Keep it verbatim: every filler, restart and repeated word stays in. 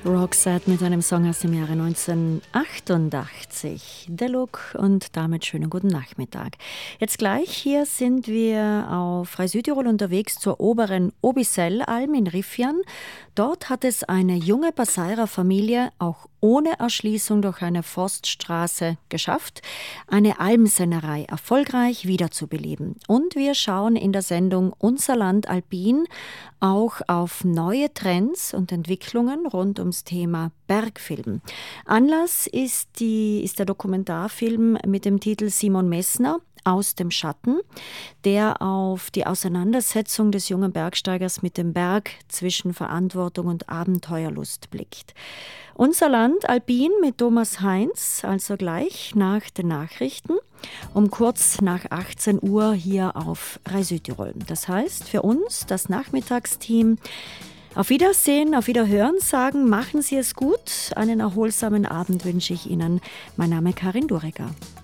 Roxette mit einem Song aus dem Jahre neunzehnhundertachtundachtzig. Der Look und damit schönen guten Nachmittag. Jetzt gleich hier sind wir auf Frei Südtirol unterwegs zur oberen Obisellalm in Riffian. Dort hat es eine junge Passeirer Familie auch ohne Erschließung durch eine Forststraße geschafft, eine Almsennerei erfolgreich wiederzubeleben. Und wir schauen in der Sendung Unser Land Alpin auch auf neue Trends und Entwicklungen rund ums Thema Bergfilm. Anlass ist, die, ist der Dokumentarfilm mit dem Titel Simon Messner aus dem Schatten, der auf die Auseinandersetzung des jungen Bergsteigers mit dem Berg zwischen Verantwortung und Abenteuerlust blickt. Unser Land Alpin mit Thomas Heinz, also gleich nach den Nachrichten, um kurz nach achtzehn Uhr hier auf Frei Südtirol. Das heißt für uns, das Nachmittagsteam, auf Wiedersehen, auf Wiederhören sagen, machen Sie es gut. Einen erholsamen Abend wünsche ich Ihnen. Mein Name ist Karin Dureger.